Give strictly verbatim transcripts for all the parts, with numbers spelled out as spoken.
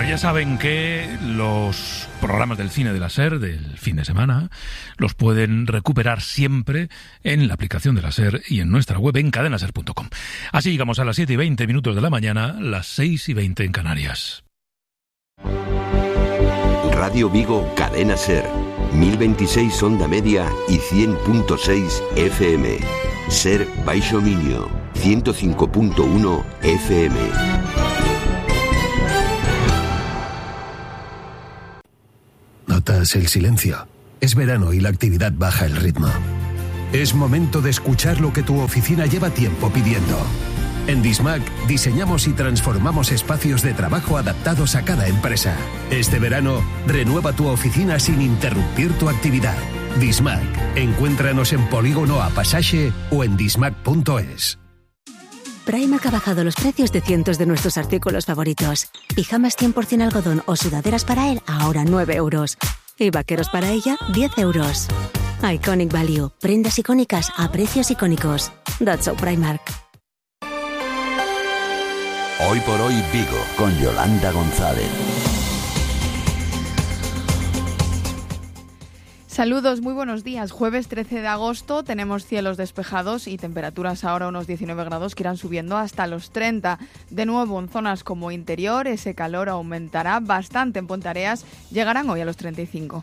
Bueno, ya saben que los programas del cine de la SER del fin de semana los pueden recuperar siempre en la aplicación de la SER y en nuestra web en cadena ser punto com. Así llegamos a las siete y veinte minutos de la mañana, las seis y veinte en Canarias. Radio Vigo, Cadena SER, mil veintiséis onda media y cien punto seis F M. SER Baixo Minio, ciento cinco punto uno F M. ¿Notas el silencio? Es verano y la actividad baja el ritmo. Es momento de escuchar lo que tu oficina lleva tiempo pidiendo. En Dismac diseñamos y transformamos espacios de trabajo adaptados a cada empresa. Este verano, renueva tu oficina sin interrumpir tu actividad. Dismac. Encuéntranos en Polígono A Pasaje o en dismac punto es. Primark ha bajado los precios de cientos de nuestros artículos favoritos. Pijamas cien por ciento algodón o sudaderas para él, ahora nueve euros. Y vaqueros para ella, diez euros. Iconic Value. Prendas icónicas a precios icónicos. That's so Primark. Hoy por hoy Vigo, con Yolanda González. Saludos, muy buenos días. Jueves trece de agosto, tenemos cielos despejados y temperaturas ahora unos diecinueve grados que irán subiendo hasta los treinta. De nuevo, en zonas como interior, ese calor aumentará bastante en Ponteareas, llegarán hoy a los treinta y cinco.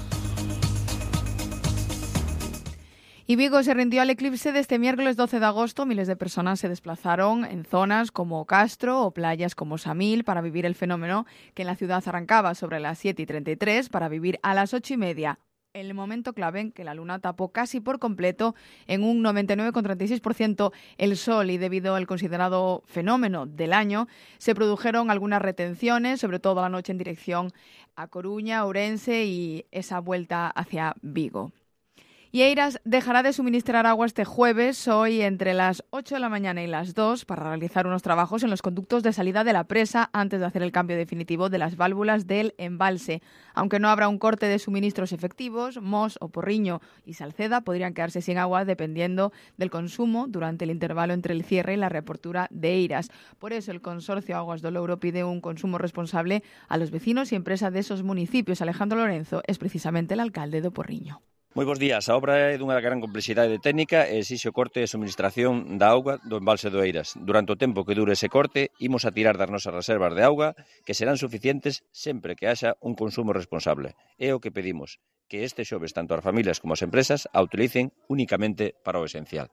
Y Vigo se rindió al eclipse de este miércoles doce de agosto. Miles de personas se desplazaron en zonas como Castro o playas como Samil para vivir el fenómeno que en la ciudad arrancaba sobre las siete y treinta y tres para vivir a las ocho y media. El momento clave en que la luna tapó casi por completo en un noventa y nueve coma treinta y seis por ciento el sol y debido al considerado fenómeno del año se produjeron algunas retenciones, sobre todo a la noche en dirección a Coruña, Ourense y esa vuelta hacia Vigo. Y Eiras dejará de suministrar agua este jueves, hoy entre las ocho de la mañana y las dos, para realizar unos trabajos en los conductos de salida de la presa antes de hacer el cambio definitivo de las válvulas del embalse. Aunque no habrá un corte de suministros efectivos, Mos o Porriño y Salceda podrían quedarse sin agua dependiendo del consumo durante el intervalo entre el cierre y la reapertura de Eiras. Por eso el Consorcio Aguas do Louro pide un consumo responsable a los vecinos y empresas de esos municipios. Alejandro Lorenzo es precisamente el alcalde de Porriño. Moi bons días. A obra é dunha gran complexidade técnica e exixe o corte de suministración da auga do embalse do Eiras. Durante o tempo que dure ese corte, imos a tirar das nosas reservas de auga que serán suficientes sempre que haxa un consumo responsable. É o que pedimos, que este xoves tanto as familias como as empresas a utilicen únicamente para o esencial.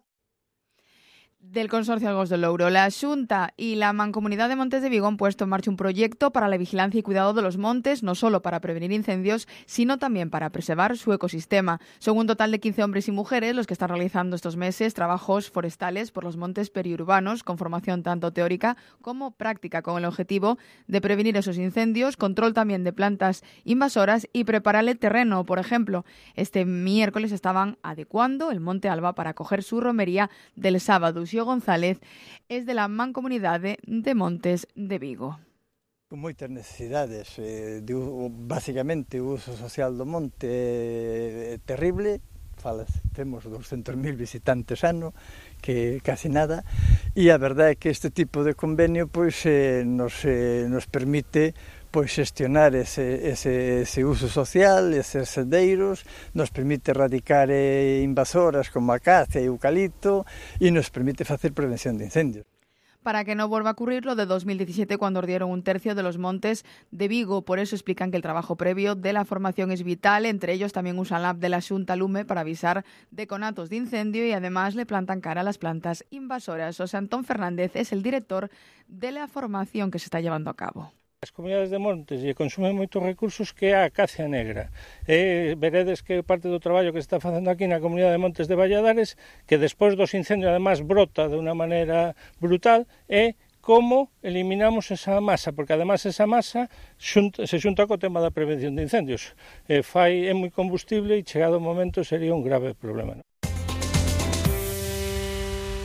Del Consorcio Aguas do Louro, la Xunta y la Mancomunidad de Montes de Vigo han puesto en marcha un proyecto para la vigilancia y cuidado de los montes, no solo para prevenir incendios, sino también para preservar su ecosistema. Son un total de quince hombres y mujeres los que están realizando estos meses trabajos forestales por los montes periurbanos, con formación tanto teórica como práctica, con el objetivo de prevenir esos incendios, control también de plantas invasoras y preparar el terreno. Por ejemplo, este miércoles estaban adecuando el Monte Alba para acoger su romería del sábado. Uxío González es de la Mancomunidade de Montes de Vigo. Con moitas necesidades, eh, de, basicamente o uso social do monte é terrible, falas, temos doscientos mil visitantes ano, que casi nada, e a verdade é que este tipo de convenio pois, eh, nos, eh, nos permite pois xestionar ese, ese, ese uso social, eses sendeiros, nos permite erradicar eh, invasoras como a acacia e o eucalipto e nos permite facer prevención de incendios. Para que no vuelva a ocurrir lo de dos mil diecisiete cuando ardieron un tercio de los montes de Vigo. Por eso explican que el trabajo previo de la formación es vital. Entre ellos también usan la app de la Xunta Lume para avisar de conatos de incendio y además le plantan cara a las plantas invasoras. José Antón Fernández es el director de la formación que se está llevando a cabo. As comunidades de montes e consumen moitos recursos que é a acacia negra. E veredes que parte do traballo que se está facendo aquí na comunidade de Montes de Valladares, que despois dos incendios además brota de unha maneira brutal, é como eliminamos esa masa, porque además esa masa xunta, se xunta co tema da prevención de incendios. E fai, é moi combustible e chegado o momento sería un grave problema, non?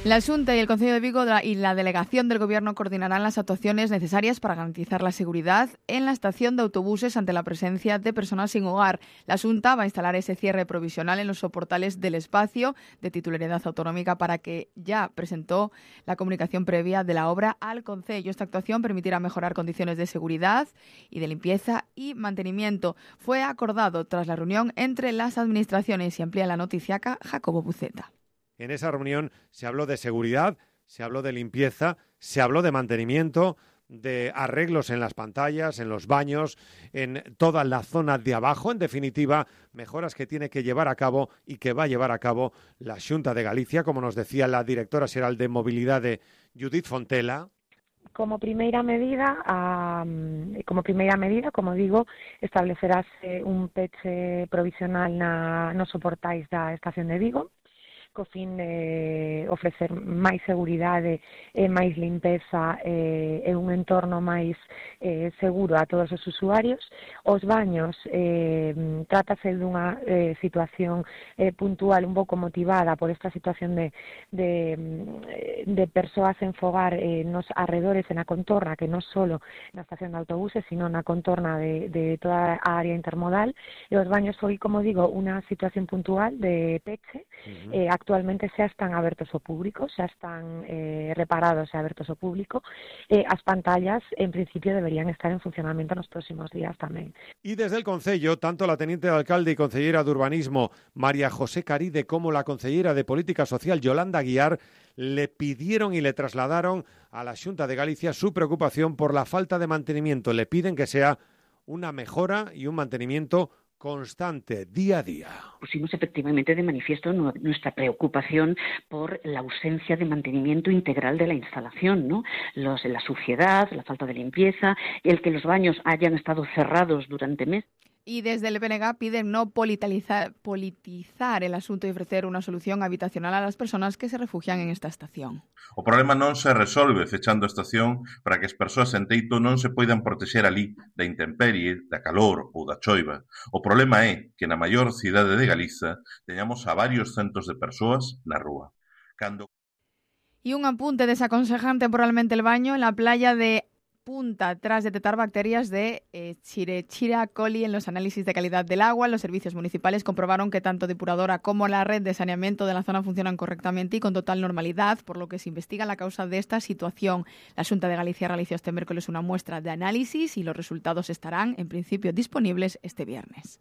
La Xunta y el Concello de Vigo y la delegación del Gobierno coordinarán las actuaciones necesarias para garantizar la seguridad en la estación de autobuses ante la presencia de personas sin hogar. La Xunta va a instalar ese cierre provisional en los soportales del espacio de titularidad autonómica para que ya presentó la comunicación previa de la obra al Concello. Esta actuación permitirá mejorar condiciones de seguridad y de limpieza y mantenimiento. Fue acordado tras la reunión entre las administraciones y amplía la noticiaca Jacobo Buceta. En esa reunión se habló de seguridad, se habló de limpieza, se habló de mantenimiento, de arreglos en las pantallas, en los baños, en toda la zona de abajo. En definitiva, mejoras que tiene que llevar a cabo y que va a llevar a cabo la Xunta de Galicia, como nos decía la directora xeral de Mobilidade, Judith Fontela. Como primeira medida, um, como primeira medida, como digo, establecerase un peche provisional na, nos soportais da estación de Vigo, co fin de ofrecer máis seguridade e máis limpeza e, e un entorno máis eh, seguro a todos os usuarios. Os baños eh, trátase dunha eh, situación eh, puntual un pouco motivada por esta situación de, de, de persoas en fogar eh, nos arredores e na contorna, que non só na estación de autobuses, sino na contorna de, de toda a área intermodal. E os baños foi, como digo, unha situación puntual de peche. Uh-huh. eh, Actualmente xa están abertos ao público, xa están eh, reparados e abertos ao público. Eh, as pantallas, en principio, deberían estar en funcionamento nos próximos días tamén. Y desde el Concello, tanto la teniente de alcalde y concellera de urbanismo María José Caride como la concellera de política social Yolanda Guiar le pidieron y le trasladaron a la Xunta de Galicia su preocupación por la falta de mantenimiento. Le piden que sea una mejora y un mantenimiento constante, día a día. Pusimos efectivamente de manifiesto nuestra preocupación por la ausencia de mantenimiento integral de la instalación, ¿no? Los, la suciedad, la falta de limpieza, el que los baños hayan estado cerrados durante meses. Y desde el P N G piden no politizar, politizar el asunto y ofrecer una solución habitacional a las personas que se refugian en esta estación. O problema non se resolve fechando a estación para que as persoas en teito non se poidan protexer ali da intemperie, da calor ou da choiva. O problema é que na maior cidade de Galiza teñamos a varios centos de persoas na rúa. Cando... Y un apunte: desaconsejan temporalmente el baño en la playa de Punta tras detectar bacterias de eh, Chirechira coli en los análisis de calidad del agua. Los servicios municipales comprobaron que tanto depuradora como la red de saneamiento de la zona funcionan correctamente y con total normalidad, por lo que se investiga la causa de esta situación. La Xunta de Galicia realizó este miércoles una muestra de análisis y los resultados estarán, en principio, disponibles este viernes.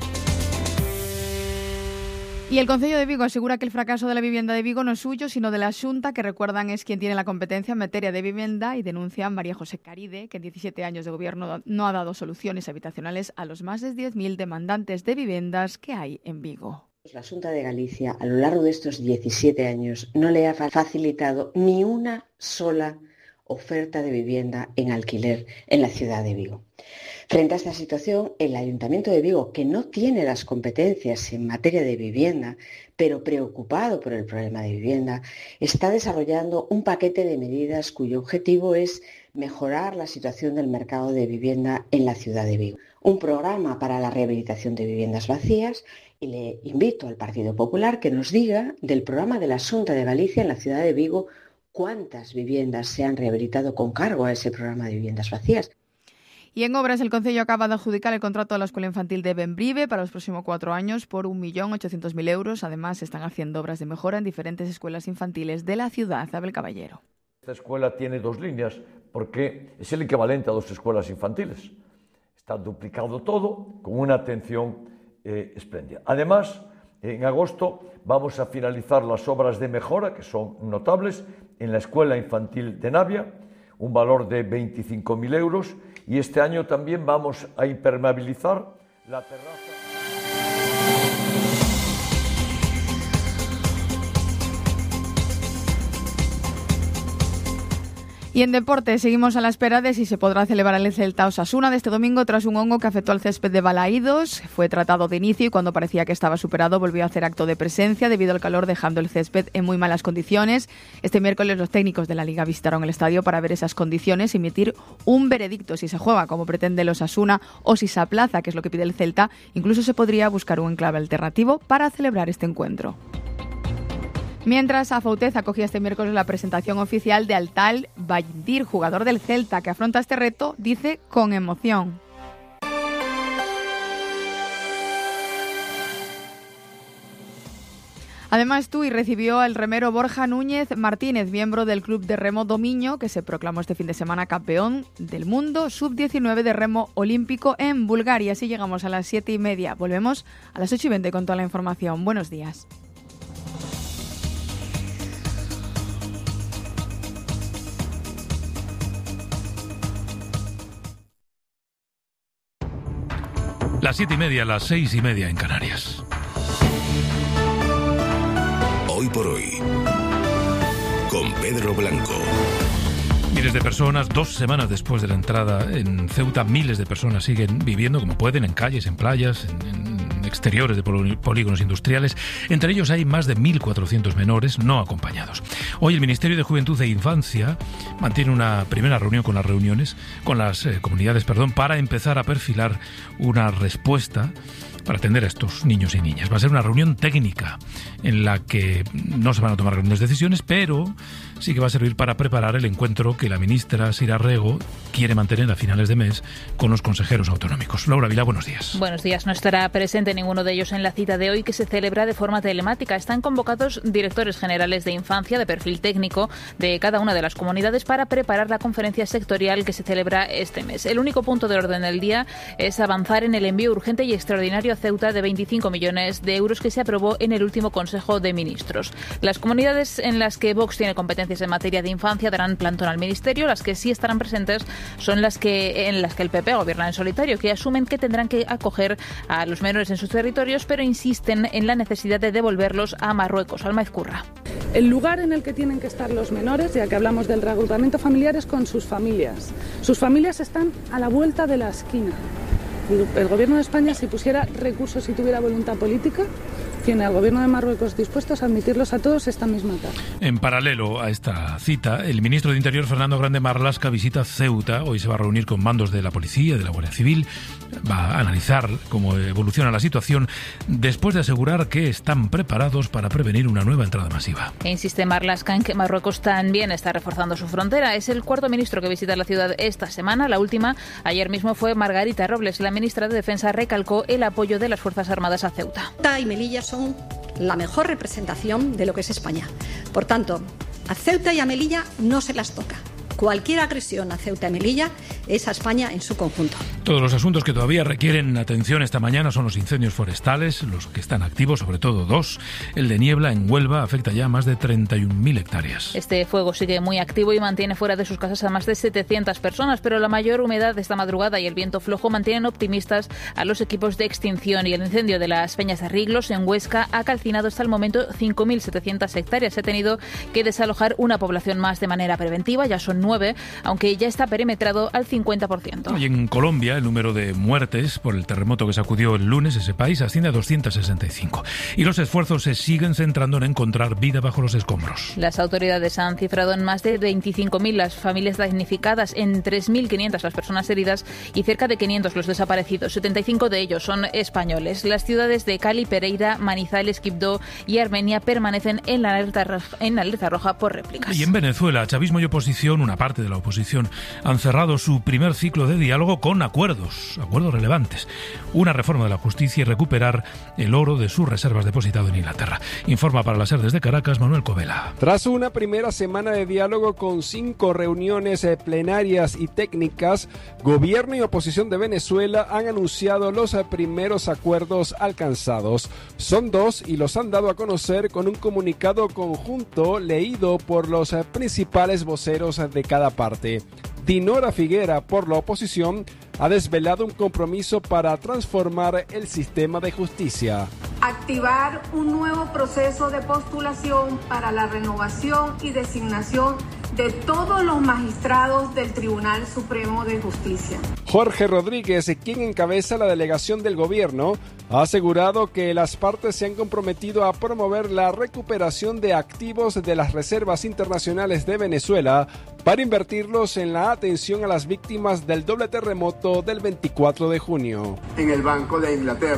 Y el Concello de Vigo asegura que el fracaso de la vivienda de Vigo no es suyo, sino de la Xunta, que recuerdan es quien tiene la competencia en materia de vivienda, y denuncian María José Caride, que en diecisiete años de gobierno no ha dado soluciones habitacionales a los más de diez mil demandantes de viviendas que hay en Vigo. La Xunta de Galicia, a lo largo de estos diecisiete años, no le ha facilitado ni una sola oferta de vivienda en alquiler en la ciudad de Vigo. Frente a esta situación, el Ayuntamiento de Vigo, que no tiene las competencias en materia de vivienda, pero preocupado por el problema de vivienda, está desarrollando un paquete de medidas cuyo objetivo es mejorar la situación del mercado de vivienda en la ciudad de Vigo. Un programa para la rehabilitación de viviendas vacías, y le invito al Partido Popular que nos diga del programa de la Xunta de Galicia en la ciudad de Vigo cuántas viviendas se han rehabilitado con cargo a ese programa de viviendas vacías. Y en obras, el Concello acaba de adjudicar el contrato a la Escuela Infantil de Bembrive para los próximos cuatro años por un millón ochocientos mil euros. Además, se están haciendo obras de mejora en diferentes escuelas infantiles de la ciudad. Abel Caballero. Esta escuela tiene dos líneas porque es el equivalente a dos escuelas infantiles. Está duplicado todo con una atención eh, espléndida. Además, en agosto vamos a finalizar las obras de mejora, que son notables, en la Escuela Infantil de Navia, un valor de veinticinco mil euros, y este año también vamos a impermeabilizar la terraza. Y en deporte seguimos a la espera de si se podrá celebrar el Celta Osasuna de este domingo tras un hongo que afectó al césped de Balaídos. Fue tratado de inicio y cuando parecía que estaba superado volvió a hacer acto de presencia debido al calor, dejando el césped en muy malas condiciones. Este miércoles los técnicos de la Liga visitaron el estadio para ver esas condiciones y emitir un veredicto si se juega como pretende el Osasuna o si se aplaza, que es lo que pide el Celta. Incluso se podría buscar un enclave alternativo para celebrar este encuentro. Mientras, Afoutez acogía este miércoles la presentación oficial de Altal Bayindir, jugador del Celta, que afronta este reto, dice, con emoción. Además, Tui recibió al remero Borja Núñez Martínez, miembro del club de remo Domiño, que se proclamó este fin de semana campeón del mundo sub diecinueve de remo olímpico en Bulgaria. Así llegamos a las siete y media. Volvemos a las ocho y veinte con toda la información. Buenos días. Las siete y media, las seis y media en Canarias. Hoy por hoy, con Pedro Blanco. Miles de personas, dos semanas después de la entrada en Ceuta, miles de personas siguen viviendo como pueden, en calles, en playas, en, en exteriores de polígonos industriales. Entre ellos hay más de mil cuatrocientos menores no acompañados. Hoy el Ministerio de Juventud e Infancia mantiene una primera reunión con las reuniones, con las eh, comunidades, perdón, para empezar a perfilar una respuesta para atender a estos niños y niñas. Va a ser una reunión técnica en la que no se van a tomar grandes decisiones, pero sí que va a servir para preparar el encuentro que la ministra Sira Rego quiere mantener a finales de mes con los consejeros autonómicos. Laura Vilá, buenos días. Buenos días. No estará presente ninguno de ellos en la cita de hoy, que se celebra de forma telemática. Están convocados directores generales de infancia de perfil técnico de cada una de las comunidades para preparar la conferencia sectorial que se celebra este mes. El único punto de orden del día es avanzar en el envío urgente y extraordinario a Ceuta de veinticinco millones de euros que se aprobó en el último Consejo de Ministros. Las comunidades en las que Vox tiene competencias en materia de infancia darán plantón al Ministerio. Las que sí estarán presentes son las que en las que el P P gobierna en solitario, que asumen que tendrán que acoger a los menores en sus territorios, pero insisten en la necesidad de devolverlos a Marruecos. Alma Ezcurra. El lugar en el que tienen que estar los menores, ya que hablamos del reagrupamiento familiar, es con sus familias. Sus familias están a la vuelta de la esquina. El Gobierno de España, si pusiera recursos y tuviera voluntad política, tiene al Gobierno de Marruecos dispuestos a admitirlos a todos esta misma tarde. En paralelo a esta cita, el ministro de Interior, Fernando Grande Marlaska, visita Ceuta. Hoy se va a reunir con mandos de la Policía, de la Guardia Civil. Va a analizar cómo evoluciona la situación después de asegurar que están preparados para prevenir una nueva entrada masiva. E insiste Marlaska en que Marruecos también está reforzando su frontera. Es el cuarto ministro que visita la ciudad esta semana. La última, ayer mismo, fue Margarita Robles. La ministra de Defensa recalcó el apoyo de las Fuerzas Armadas a Ceuta. Ceuta y Melilla son la mejor representación de lo que es España. Por tanto, a Ceuta y a Melilla no se las toca. Cualquier agresión a Ceuta y Melilla es a España en su conjunto. Todos los asuntos que todavía requieren atención esta mañana son los incendios forestales, los que están activos, sobre todo dos. El de Niebla, en Huelva, afecta ya a más de treinta y un mil hectáreas. Este fuego sigue muy activo y mantiene fuera de sus casas a más de setecientas personas, pero la mayor humedad de esta madrugada y el viento flojo mantienen optimistas a los equipos de extinción. Y el incendio de las Peñas de Riglos, en Huesca, ha calcinado hasta el momento cinco mil setecientas hectáreas. Se ha tenido que desalojar una población más de manera preventiva, ya son nueve, aunque ya está perimetrado al cincuenta por ciento. Y en Colombia, el número de muertes por el terremoto que sacudió el lunes ese país asciende a doscientos sesenta y cinco. Y los esfuerzos se siguen centrando en encontrar vida bajo los escombros. Las autoridades han cifrado en más de veinticinco mil las familias damnificadas, en tres mil quinientas las personas heridas y cerca de quinientos los desaparecidos. setenta y cinco de ellos son españoles. Las ciudades de Cali, Pereira, Manizales, Quibdó y Armenia permanecen en la alerta, en la alerta roja por réplicas. Y en Venezuela, chavismo y oposición, una parte de la oposición, han cerrado su primer ciclo de diálogo con acuerdos, acuerdos relevantes. Una reforma de la justicia y recuperar el oro de sus reservas depositado en Inglaterra. Informa para la SER desde Caracas, Manuel Covela. Tras una primera semana de diálogo con cinco reuniones plenarias y técnicas, gobierno y oposición de Venezuela han anunciado los primeros acuerdos alcanzados. Son dos y los han dado a conocer con un comunicado conjunto leído por los principales voceros de cada parte. Dinora Figuera, por la oposición, ha desvelado un compromiso para transformar el sistema de justicia. Activar un nuevo proceso de postulación para la renovación y designación de todos los magistrados del Tribunal Supremo de Justicia. Jorge Rodríguez, quien encabeza la delegación del gobierno, ha asegurado que las partes se han comprometido a promover la recuperación de activos de las reservas internacionales de Venezuela para invertirlos en la atención a las víctimas del doble terremoto del veinticuatro de junio. En el Banco de Inglaterra,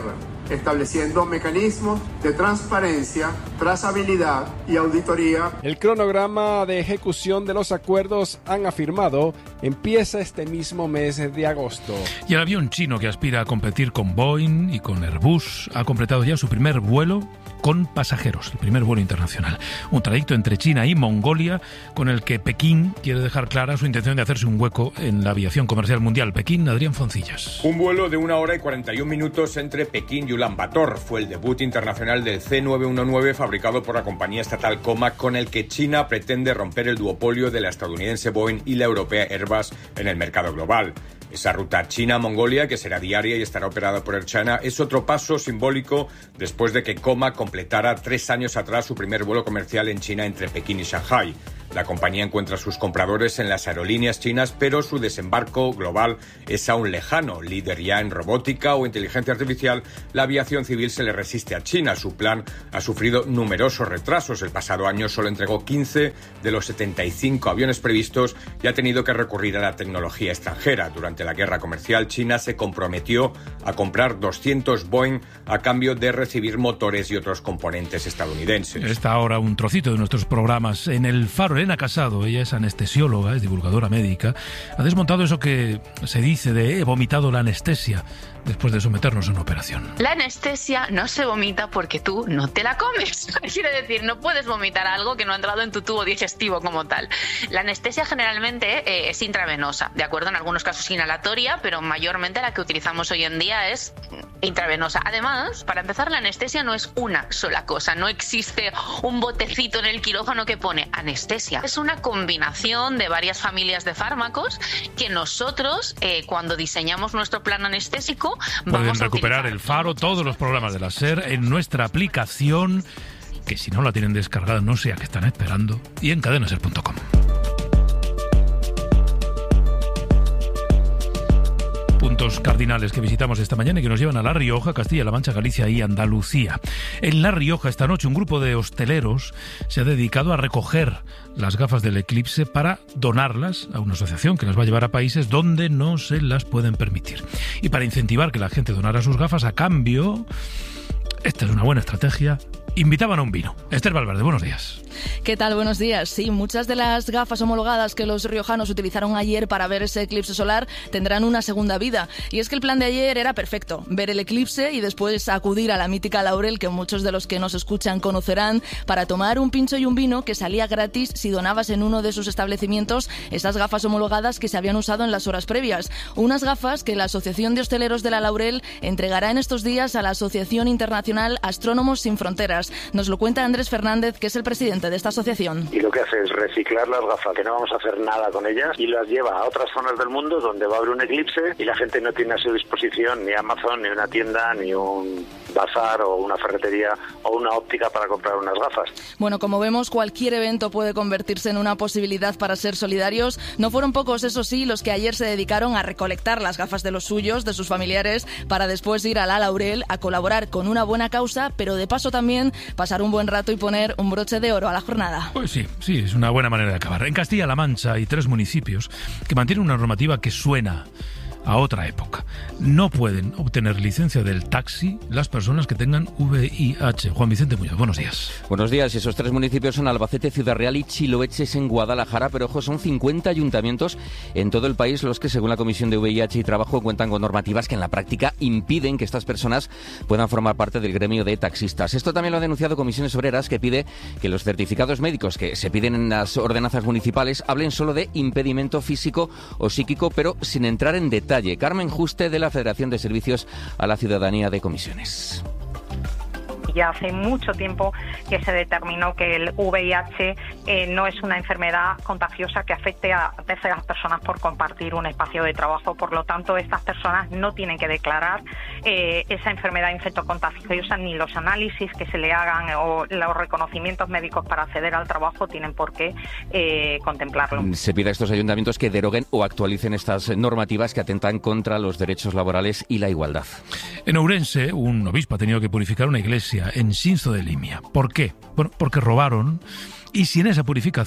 estableciendo mecanismos de transparencia, trazabilidad y auditoría. El cronograma de ejecución de los acuerdos, han afirmado, empieza este mismo mes de agosto. Y el avión chino que aspira a competir con Boeing y con Airbus ha completado ya su primer vuelo con pasajeros, el primer vuelo internacional. Un trayecto entre China y Mongolia con el que Pekín quiere dejar clara su intención de hacerse un hueco en la aviación comercial mundial. Pekín, Adrián Foncillas. Un vuelo de una hora y cuarenta y un minutos entre Pekín y Ulan Bator fue el debut internacional del C nueve diecinueve fabricado por la compañía estatal Comac, con el que China pretende romper el duopolio de la estadounidense Boeing y la europea Airbus en el mercado global. Esa ruta China-Mongolia, que será diaria y estará operada por Air China, es otro paso simbólico después de que Comac completara tres años atrás su primer vuelo comercial en China entre Pekín y Shanghái. La compañía encuentra a sus compradores en las aerolíneas chinas, pero su desembarco global es aún lejano. Líder ya en robótica o inteligencia artificial, la aviación civil se le resiste a China. Su plan ha sufrido numerosos retrasos. El pasado año solo entregó quince de los setenta y cinco aviones previstos y ha tenido que recurrir a la tecnología extranjera. Durante la guerra comercial, China se comprometió a comprar doscientos Boeing a cambio de recibir motores y otros componentes estadounidenses. Está ahora un trocito de nuestros programas en El Faro. Elena Casado, ella es anestesióloga, es divulgadora médica, ha desmontado eso que se dice de he vomitado la anestesia después de someternos a una operación. La anestesia no se vomita porque tú no te la comes. Quiere decir, no puedes vomitar algo que no ha entrado en tu tubo digestivo como tal. La anestesia generalmente eh, es intravenosa, de acuerdo, en algunos casos inhalatoria, pero mayormente la que utilizamos hoy en día es intravenosa. Además, para empezar, la anestesia no es una sola cosa, no existe un botecito en el quirófano que pone anestesia. Es una combinación de varias familias de fármacos que nosotros, eh, cuando diseñamos nuestro plan anestésico, pueden recuperar El Faro, todos los programas de la SER en nuestra aplicación, que si no la tienen descargada no sé a qué están esperando, y en cadena ser punto com. Puntos cardinales que visitamos esta mañana y que nos llevan a La Rioja, Castilla-La Mancha, Galicia y Andalucía. En La Rioja, esta noche, un grupo de hosteleros se ha dedicado a recoger las gafas del eclipse para donarlas a una asociación que las va a llevar a países donde no se las pueden permitir. Y para incentivar que la gente donara sus gafas, a cambio, esta es una buena estrategia, invitaban a un vino. Esther Valverde, buenos días. ¿Qué tal? Buenos días. Sí, muchas de las gafas homologadas que los riojanos utilizaron ayer para ver ese eclipse solar tendrán una segunda vida. Y es que el plan de ayer era perfecto. Ver el eclipse y después acudir a la mítica Laurel, que muchos de los que nos escuchan conocerán, para tomar un pincho y un vino que salía gratis si donabas en uno de sus establecimientos esas gafas homologadas que se habían usado en las horas previas. Unas gafas que la Asociación de Hosteleros de la Laurel entregará en estos días a la Asociación Internacional Astrónomos Sin Fronteras. Nos lo cuenta Andrés Fernández, que es el presidente de esta asociación. Y lo que hace es reciclar las gafas, que no vamos a hacer nada con ellas, y las lleva a otras zonas del mundo donde va a haber un eclipse y la gente no tiene a su disposición ni Amazon, ni una tienda, ni un bazar o una ferretería o una óptica para comprar unas gafas. Bueno, como vemos, cualquier evento puede convertirse en una posibilidad para ser solidarios. No fueron pocos, eso sí, los que ayer se dedicaron a recolectar las gafas de los suyos, de sus familiares, para después ir a la Laurel a colaborar con una buena causa, pero de paso también pasar un buen rato y poner un broche de oro a la jornada. Pues sí, sí, es una buena manera de acabar. En Castilla-La Mancha hay tres municipios que mantienen una normativa que suena a otra época. No pueden obtener licencia del taxi las personas que tengan V I H. Juan Vicente Muñoz, buenos días. Buenos días. Esos tres municipios son Albacete, Ciudad Real y Chiloeches en Guadalajara, pero ojo, son cincuenta ayuntamientos en todo el país los que, según la Comisión de V I H y Trabajo, cuentan con normativas que en la práctica impiden que estas personas puedan formar parte del gremio de taxistas. Esto también lo ha denunciado Comisiones Obreras, que pide que los certificados médicos que se piden en las ordenanzas municipales hablen solo de impedimento físico o psíquico, pero sin entrar en detalle. Carmen Juste, de la Federación de Servicios a la Ciudadanía de Comisiones. Ya hace mucho tiempo que se determinó que el V I H eh, no es una enfermedad contagiosa que afecte a terceras personas por compartir un espacio de trabajo. Por lo tanto, estas personas no tienen que declarar eh, esa enfermedad infectocontagiosa, ni los análisis que se le hagan o los reconocimientos médicos para acceder al trabajo tienen por qué eh, contemplarlo. Se pide a estos ayuntamientos que deroguen o actualicen estas normativas que atentan contra los derechos laborales y la igualdad. En Ourense, un obispo ha tenido que purificar una iglesia en Sinzo de Limia. ¿Por qué? Bueno, porque robaron, y sin esa purificación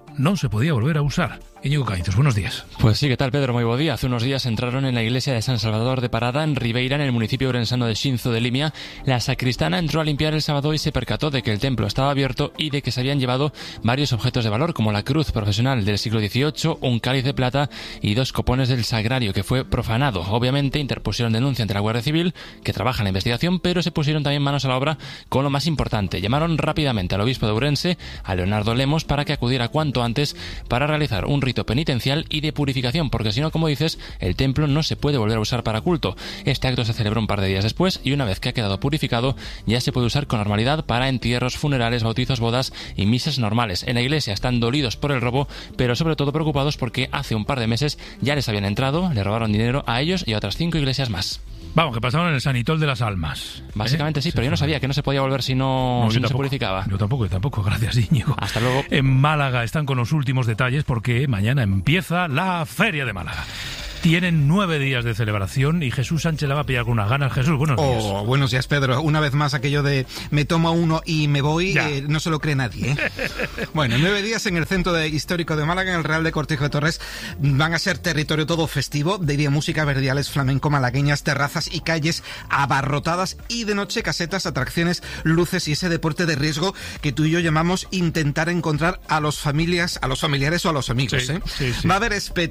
no se podía volver a usar. Íñigo Cañizos, buenos días. Pues sí, ¿qué tal, Pedro? Muy buen día. Hace unos días entraron en la iglesia de San Salvador de Parada, en Ribeira, en el municipio orensano de Xinzo de Limia. La sacristana entró a limpiar el sábado y se percató de que el templo estaba abierto y de que se habían llevado varios objetos de valor, como la cruz profesional del siglo dieciocho, un cáliz de plata y dos copones del sagrario, que fue profanado. Obviamente interpusieron denuncia ante la Guardia Civil, que trabaja en la investigación, pero se pusieron también manos a la obra con lo más importante. Llamaron rápidamente al obispo de Ourense, a Leonardo Lemos, para que acudiera cuanto antes para realizar un rito penitencial y de purificación, porque si no, como dices, el templo no se puede volver a usar para culto. Este acto se celebró un par de días después y una vez que ha quedado purificado ya se puede usar con normalidad para entierros, funerales, bautizos, bodas y misas normales. En la iglesia están dolidos por el robo, pero sobre todo preocupados porque hace un par de meses ya les habían entrado, le robaron dinero a ellos y a otras cinco iglesias más. Vamos, que pasaron en el Sanitol de las Almas. Básicamente ¿Eh? sí, pero yo no sabía que no se podía volver si no, no, si no tampoco, se purificaba. Yo tampoco, yo tampoco, gracias, Íñigo. Hasta luego. En Málaga están con los últimos detalles porque mañana empieza la Feria de Málaga. Tienen nueve días de celebración y Jesús Sánchez la va a pillar con unas ganas. Jesús, buenos días. Oh, buenos días, Pedro. Una vez más aquello de me tomo uno y me voy, eh, no se lo cree nadie. ¿eh? Bueno, nueve días en el centro de, histórico de Málaga, en el Real de Cortijo de Torres, van a ser territorio todo festivo. De día música, verdiales, flamenco, malagueñas, terrazas y calles abarrotadas, y de noche casetas, atracciones, luces y ese deporte de riesgo que tú y yo llamamos intentar encontrar a los familias, a los familiares o a los amigos. Sí, ¿eh? sí, sí. Va a haber espectáculos